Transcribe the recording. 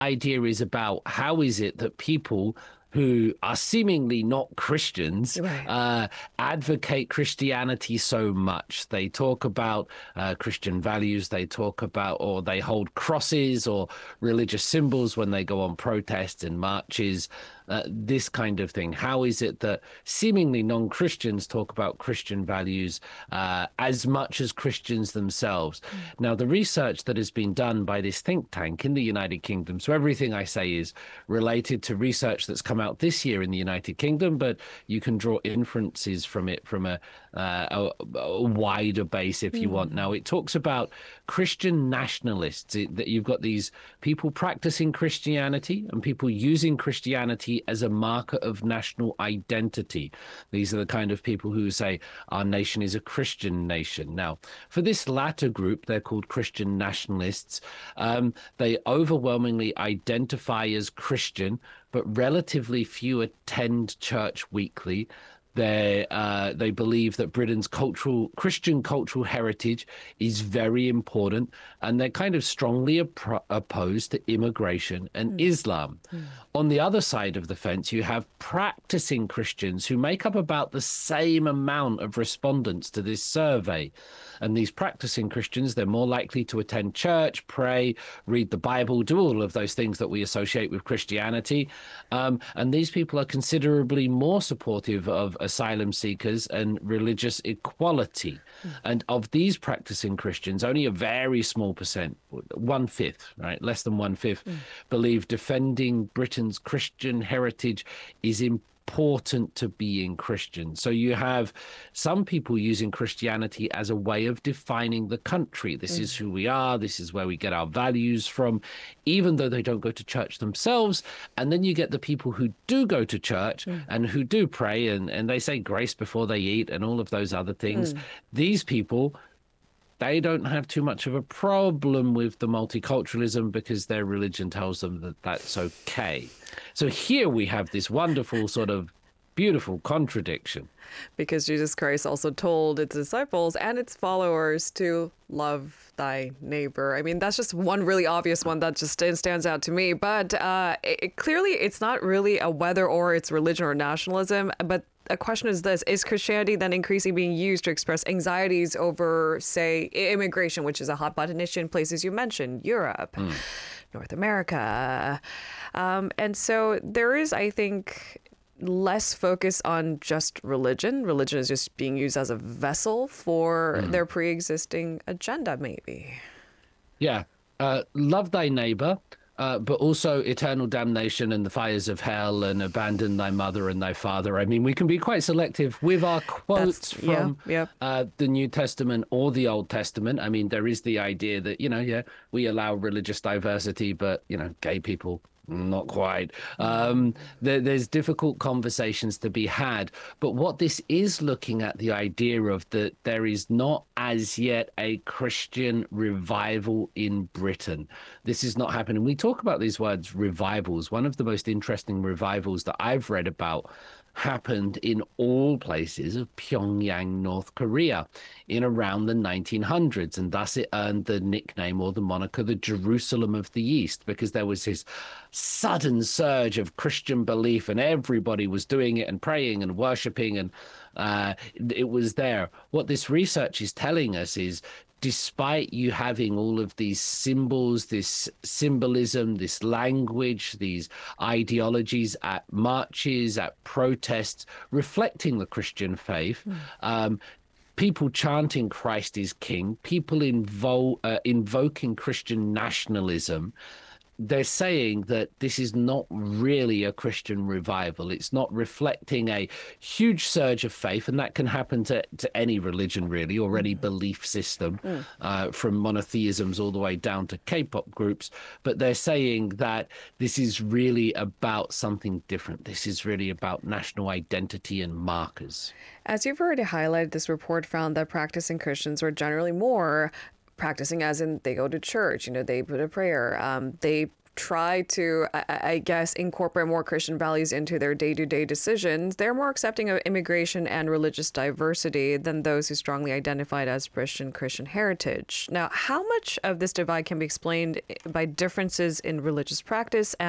idea is about how is it that people who are seemingly not Christians Right. advocate Christianity so much. They talk about Christian values, they talk about, or they hold crosses or religious symbols when they go on protests and marches, this kind of thing. How is it that seemingly non-Christians talk about Christian values as much as Christians themselves? Now, the research that has been done by this think tank in the United Kingdom, so everything I say is related to research that's come out this year in the United Kingdom, but you can draw inferences from it from a wider base if you want. Now, it talks about Christian nationalists, that you've got these people practicing Christianity and people using Christianity as a marker of national identity. These are the kind of people who say our nation is a Christian nation. Now, for this latter group, they're called Christian nationalists. They overwhelmingly identify as Christian, but relatively few attend church weekly. They believe that Britain's Christian cultural heritage is very important, and they're kind of strongly opposed to immigration and Islam. On the other side of the fence, you have practicing Christians who make up about the same amount of respondents to this survey. And these practicing Christians, they're more likely to attend church, pray, read the Bible, do all of those things that we associate with Christianity. And these people are considerably more supportive of asylum seekers and religious equality. And of these practicing Christians, only a very small percent, 1/5, right, less than 1/5, believe defending Britain's Christian heritage is important to being Christian. So you have some people using Christianity as a way of defining the country. This is who we are. This is where we get our values from, even though they don't go to church themselves. And then you get the people who do go to church and who do pray and they say grace before they eat and all of those other things. These people, they don't have too much of a problem with the multiculturalism because their religion tells them that that's okay. So here we have this wonderful sort of beautiful contradiction. Because Jesus Christ also told its disciples and its followers to love thy neighbor. I mean, that's just one really obvious one that just stands out to me. But clearly, it's not really a whether or it's religion or nationalism. But a question is this: is Christianity then increasingly being used to express anxieties over, say, immigration, which is a hot button issue in places you mentioned, Europe, North America? And so there is, I think, less focus on just religion. Religion is just being used as a vessel for their pre-existing agenda, maybe. Yeah. Love thy neighbor, but also eternal damnation and the fires of hell and abandon thy mother and thy father. I mean, we can be quite selective with our quotes from the New Testament or the Old Testament. I mean, there is the idea that, we allow religious diversity, but, gay people, not quite. There's difficult conversations to be had. But what this is looking at, the idea of that there is not as yet a Christian revival in Britain. This is not happening. We talk about these words revivals. One of the most interesting revivals that I've read about happened in all places of Pyongyang, North Korea, in around the 1900s. And thus it earned the nickname or the moniker, the Jerusalem of the East, because there was this sudden surge of Christian belief and everybody was doing it and praying and worshiping, and it was there. What this research is telling us is, despite you having all of these symbols, this symbolism, this language, these ideologies at marches, at protests, reflecting the Christian faith, people chanting Christ is King, people invoking Christian nationalism, they're saying that this is not really a Christian revival. It's not reflecting a huge surge of faith, and that can happen to any religion, really, or any belief system, from monotheisms all the way down to K-pop groups. But they're saying that this is really about something different. This is really about national identity and markers. As you've already highlighted, this report found that practicing Christians were generally more practicing, as in they go to church, they put a prayer, they try to, I guess, incorporate more Christian values into their day-to-day decisions, they're more accepting of immigration and religious diversity than those who strongly identified as Christian heritage. Now, how much of this divide can be explained by differences in religious practice